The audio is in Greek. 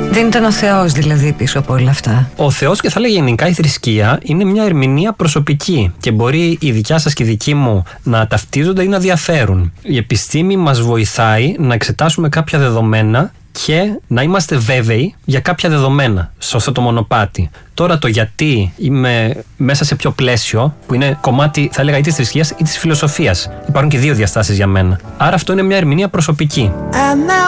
Δεν ήταν ο Θεός δηλαδή πίσω από όλα αυτά? Ο Θεός, και θα λέγει γενικά η θρησκεία, είναι μια ερμηνεία προσωπική και μπορεί η δικιά σας και η δική μου να ταυτίζονται ή να διαφέρουν. Η επιστήμη μας βοηθάει να εξετάσουμε κάποια δεδομένα και να είμαστε βέβαιοι για κάποια δεδομένα σε αυτό το μονοπάτι. Τώρα το γιατί είμαι μέσα σε ποιο πλαίσιο, που είναι κομμάτι, θα έλεγα, ή της θρησκείας ή της φιλοσοφίας. Υπάρχουν και δύο διαστάσεις για μένα. Άρα αυτό είναι μια ερμηνεία προσωπική.